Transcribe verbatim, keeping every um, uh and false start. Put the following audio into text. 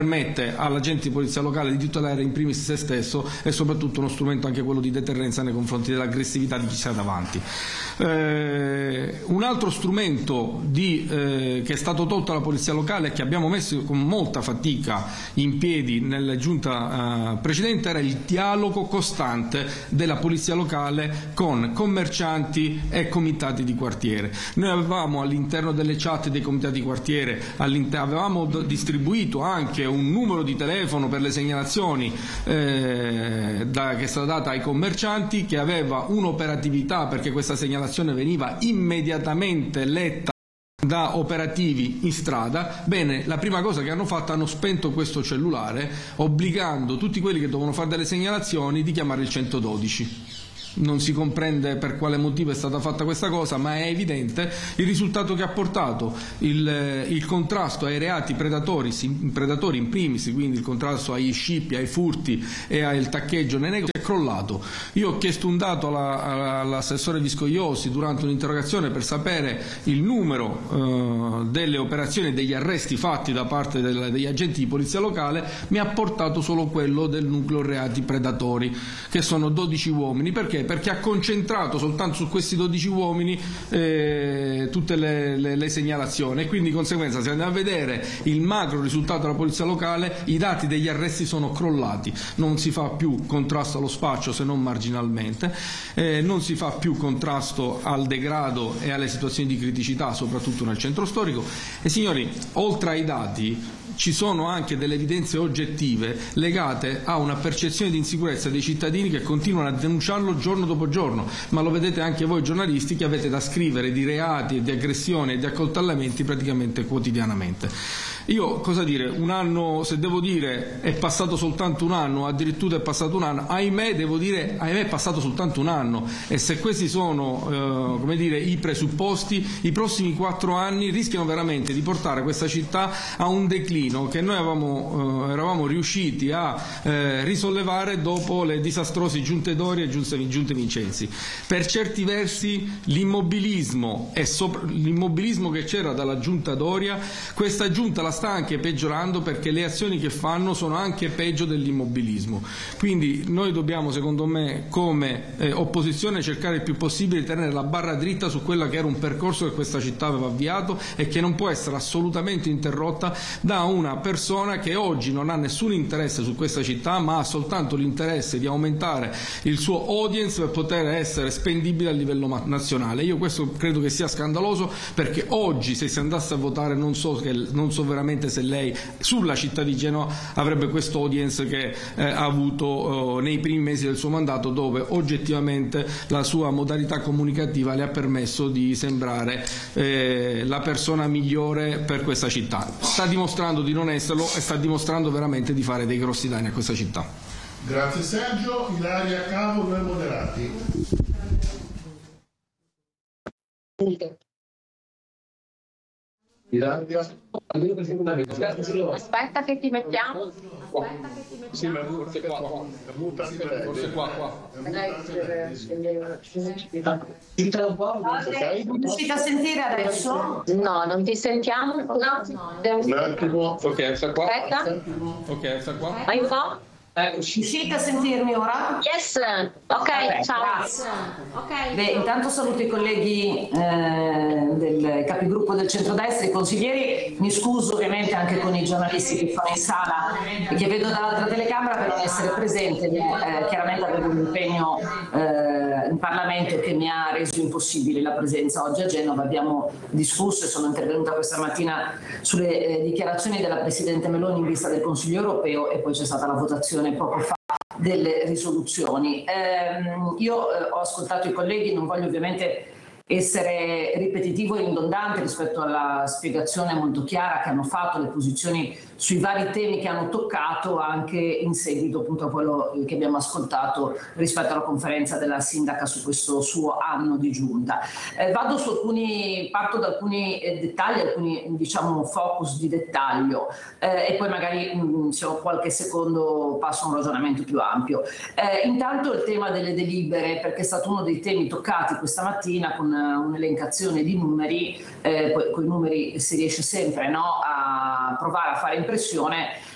permette all'agente di polizia locale di tutelare in primis se stesso e soprattutto uno strumento anche quello di deterrenza nei confronti dell'aggressività di chi sta davanti. Eh, un altro strumento di, eh, che è stato tolto alla polizia locale e che abbiamo messo con molta fatica in piedi nella giunta eh, precedente era il dialogo costante della polizia locale con commercianti e comitati di quartiere. Noi avevamo all'interno delle chat dei comitati di quartiere avevamo distribuito anche un numero di telefono per le segnalazioni eh, da, che è stata data ai commercianti, che aveva un'operatività perché questa segnalazione veniva immediatamente letta da operativi in strada. Bene, la prima cosa che hanno fatto, hanno spento questo cellulare obbligando tutti quelli che dovevano fare delle segnalazioni di chiamare il centododici. Non si comprende per quale motivo è stata fatta questa cosa, ma è evidente il risultato che ha portato il, il contrasto ai reati predatori, predatori in primis, quindi il contrasto agli scippi, ai furti e al taccheggio nei negozi, è crollato. Io ho chiesto un dato alla, all'assessore Viscogliosi durante un'interrogazione per sapere il numero eh, delle operazioni e degli arresti fatti da parte del, degli agenti di polizia locale. Mi ha portato solo quello del nucleo reati predatori, che sono dodici uomini. Perché? Perché ha concentrato soltanto su questi dodici uomini eh, tutte le, le, le segnalazioni, e quindi di conseguenza, se andiamo a vedere il macro risultato della polizia locale, i dati degli arresti sono crollati. Non si fa più contrasto allo spaccio se non marginalmente, eh, non si fa più contrasto al degrado e alle situazioni di criticità soprattutto nel centro storico. E signori, oltre ai dati ci sono anche delle evidenze oggettive legate a una percezione di insicurezza dei cittadini che continuano a denunciarlo giorno dopo giorno, ma lo vedete anche voi giornalisti che avete da scrivere di reati, di aggressioni e di accoltellamenti praticamente quotidianamente. Io cosa dire, un anno, se devo dire è passato soltanto un anno, addirittura è passato un anno, ahimè devo dire, ahimè è passato soltanto un anno, e se questi sono eh, come dire, i presupposti, i prossimi quattro anni rischiano veramente di portare questa città a un declino che noi avevamo, eh, eravamo riusciti a eh, risollevare dopo le disastrose giunte Doria e giunte, giunte Vincenzi. Per certi versi l'immobilismo e sopra, l'immobilismo che c'era dalla giunta Doria, questa giunta la sta anche peggiorando, perché le azioni che fanno sono anche peggio dell'immobilismo. Quindi noi dobbiamo, secondo me, come eh, opposizione cercare il più possibile di tenere la barra dritta su quella che era un percorso che questa città aveva avviato e che non può essere assolutamente interrotta da una persona che oggi non ha nessun interesse su questa città, ma ha soltanto l'interesse di aumentare il suo audience per poter essere spendibile a livello nazionale. Io questo credo che sia scandaloso, perché oggi se si andasse a votare non so, che, non so veramente se lei sulla città di Genova avrebbe questo audience che eh, ha avuto eh, nei primi mesi del suo mandato, dove oggettivamente la sua modalità comunicativa le ha permesso di sembrare eh, la persona migliore per questa città. Sta dimostrando di non esserlo e sta dimostrando veramente di fare dei grossi danni a questa città. Grazie Sergio. Ilaria Cavo, noi moderati. Aspetta che ti mettiamo. Aspetta che ti mettiamo. Sì, ma forse qua, qua. Forse qua, qua. Riuscite a sentire adesso? No, non ti sentiamo. No, Un attimo. Ok, sta qua. Aspetta. Ok, sta qua. Vai un po'. Riuscite a sentirmi ora? Yes. Ok, okay, ciao. Grazie. Okay. Beh, intanto saluto i colleghi eh, del capigruppo del centrodestra, i consiglieri. Mi scuso ovviamente anche con i giornalisti che fanno in sala e che vedo dall'altra telecamera per non essere presente. Eh, chiaramente avevo un impegno eh, in Parlamento che mi ha reso impossibile la presenza oggi a Genova. Abbiamo discusso e sono intervenuta questa mattina sulle eh, dichiarazioni della Presidente Meloni in vista del Consiglio europeo, e poi c'è stata la votazione poco fa delle risoluzioni. Eh, io eh, ho ascoltato i colleghi, non voglio ovviamente essere ripetitivo e ridondante rispetto alla spiegazione molto chiara che hanno fatto, le posizioni sui vari temi che hanno toccato, anche in seguito appunto a quello che abbiamo ascoltato rispetto alla conferenza della sindaca su questo suo anno di giunta. Eh, vado su alcuni, parto da alcuni eh, dettagli, alcuni diciamo focus di dettaglio eh, e poi magari mh, se ho qualche secondo passo a un ragionamento più ampio. Eh, intanto il tema delle delibere, perché è stato uno dei temi toccati questa mattina con un'elencazione di numeri, eh, poi con i numeri si riesce sempre no, a provare a fare impressione.